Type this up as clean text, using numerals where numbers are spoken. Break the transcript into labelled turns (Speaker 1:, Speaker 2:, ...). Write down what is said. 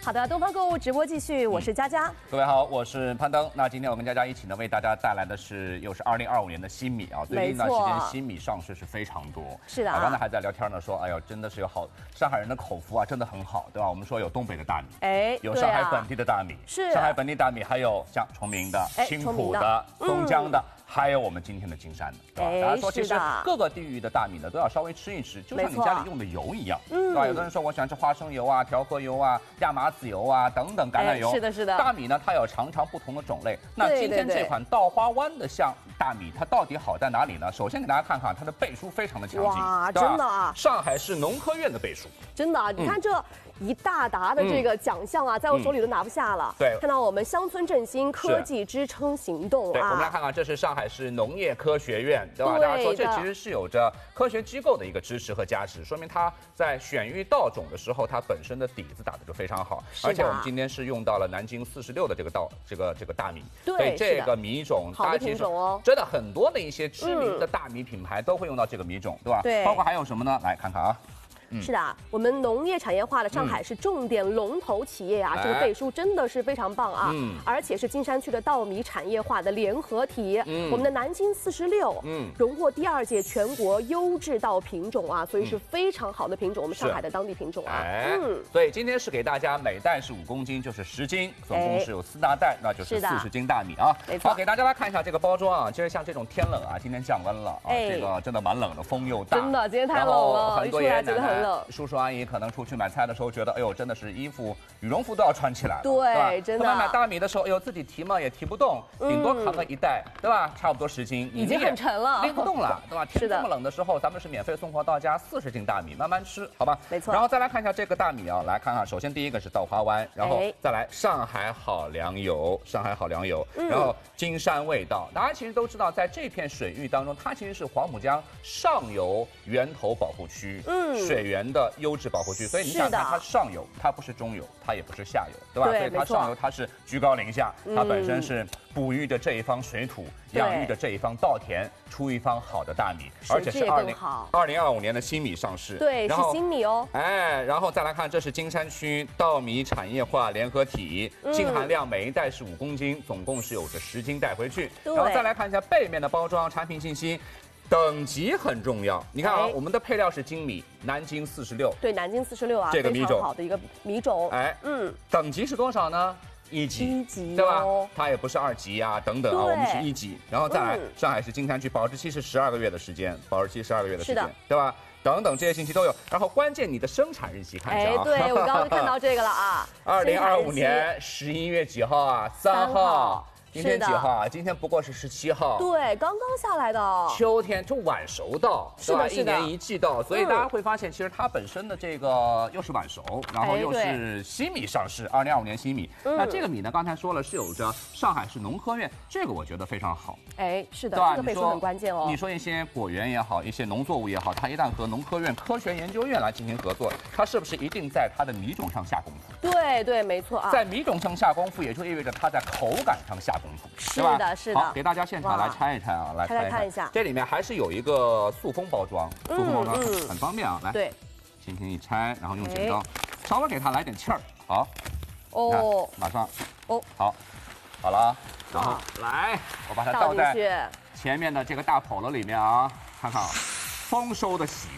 Speaker 1: 好的，东方购物直播继续，我是佳佳。
Speaker 2: 各位好，我是攀登。那今天我跟佳佳一起呢，为大家带来的又是2025年的新米啊。最近一段时间新米上市是非常多。
Speaker 1: 是的
Speaker 2: 刚才还在聊天呢，说哎呦，真的是有上海人的口福啊，真的很好，对吧？我们说有东北的大米，有上海本地的大米，
Speaker 1: 是
Speaker 2: 上海本地大米，还有像崇明的、青浦的、松江的。还有我们今天的金山的，对吧？大家说，其实各个地域的大米呢，都要稍微吃一吃，就像你家里用的油一样，对吧？有的人说我喜欢吃花生油啊、调和油啊、亚麻籽油啊等等橄榄油。
Speaker 1: 是的，是的。
Speaker 2: 大米呢，它有常常不同的种类。那今天这款稻花湾的大米，它到底好在哪里呢？首先给大家看看它的背书非常的强劲，
Speaker 1: 哇，真的啊！
Speaker 2: 上海市农科院的背书，
Speaker 1: 真的啊！你看这一大沓的这个奖项啊，在我手里都拿不下了。
Speaker 2: 对，
Speaker 1: 看到我们乡村振兴科技支撑行动啊，
Speaker 2: 对，我们来看看，这是上海市农业科学院，对吧？大家说这其实是有着科学机构的一个支持和加持，说明它在选育稻种的时候，它本身的底子打得就非常好。而且我们今天是用到了南京46的这个大米，
Speaker 1: 对，
Speaker 2: 所以这个米种，
Speaker 1: 好的品种哦，
Speaker 2: 真的很多的一些知名的大米品牌都会用到这个米种，对吧？
Speaker 1: 对，
Speaker 2: 包括还有什么呢？来看看啊。
Speaker 1: 是的，我们农业产业化的上海是重点龙头企业啊，这个背书真的是非常棒啊，而且是金山区的稻米产业化的联合体，我们的南京46，荣获第2届全国优质稻品种啊，所以是非常好的品种，我们上海的当地品种啊，
Speaker 2: 所以今天是给大家每袋是5公斤，就是10斤，总共是有4大袋，那就是40斤大米啊，
Speaker 1: 没错。
Speaker 2: 好，给大家来看一下这个包装啊，其实像这种天冷啊，今天降温了啊，这个真的蛮冷的，风又大，
Speaker 1: 真的今天太冷了，
Speaker 2: 很多爷爷奶奶。
Speaker 1: 叔
Speaker 2: 叔阿姨可能出去买菜的时候觉得，哎呦，真的是羽绒服都要穿起来了，
Speaker 1: 对，真的。
Speaker 2: 他们买大米的时候，哎呦，自己提嘛也提不动，顶多扛个1袋，对吧？差不多10斤，
Speaker 1: 已经很沉了，
Speaker 2: 拎不动了，对吧？天这么冷的时候，咱们是免费送货到家40斤大米，慢慢吃，好吧？
Speaker 1: 没错。
Speaker 2: 然后再来看一下这个大米啊，来看看，首先第一个是稻花湾，然后再来上海好粮油，然后金山味道。大家其实都知道，在这片水域当中，它其实是黄浦江上游源头保护区，水源的优质保护区，所以你想看它上游，它不是中游，它也不是下游，对吧？所以它上游它是居高临下，它本身是哺育着这一方水土，养育着这一方稻田，出一方好的大米，而且是2025年的新米上市，
Speaker 1: 对，是新米哦。
Speaker 2: 然后再来看，这是金山区稻米产业化联合体，净含量每一袋是5公斤，总共是有着10斤带回去。然后再来看一下背面的包装产品信息。等级很重要，你看啊，我们的配料是精米，南京46，
Speaker 1: 对，南京46啊，
Speaker 2: 这个米种
Speaker 1: 好的一个米种，
Speaker 2: 等级是多少呢？1级，对吧？它也不是2级啊，等等啊，我们是1级，然后再来，上海市金山区保质期是12个月的时间，对吧？等等这些信息都有，然后关键你的生产日期看一下啊，
Speaker 1: 对我刚刚看到这个了啊
Speaker 2: ，2025年11月几号啊？3号。今天几号啊？今天不过是17号。
Speaker 1: 对，刚刚下来的。
Speaker 2: 秋天就晚熟稻，
Speaker 1: 是吧？
Speaker 2: 一年一季稻，所以大家会发现，其实它本身的这个又是晚熟，然后又是新米上市，2025年新米。那这个米呢，刚才说了是有着上海市农科院，这个我觉得非常好。
Speaker 1: 是的，这个背书很关键哦。
Speaker 2: 你说一些果园也好，一些农作物也好，它一旦和农科院科学研究院来进行合作，它是不是一定在它的米种上下功夫？
Speaker 1: 对，没错啊。
Speaker 2: 在米种上下功夫，也就意味着它在口感上下功夫，对吧？
Speaker 1: 是的。
Speaker 2: 好，给大家现场来拆一拆啊，来
Speaker 1: 看一下。
Speaker 2: 这里面还是有一个塑封包装，很方便啊。来，
Speaker 1: 对，
Speaker 2: 轻轻一拆，然后用剪刀稍微给它来点气儿，好。马上。好了啊，然后来，我把它倒在前面的这个大笸箩里面啊，看看啊，丰收的喜